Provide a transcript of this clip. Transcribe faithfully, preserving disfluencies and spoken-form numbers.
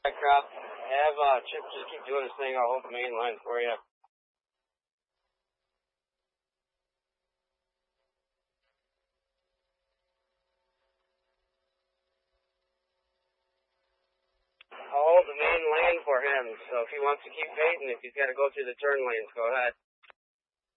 Crop. Have uh, Chip just keep doing his thing. I'll hold the main line for you. I'll hold the main lane for him. So if he wants to keep baiting, if he's got to go through the turn lanes, go ahead.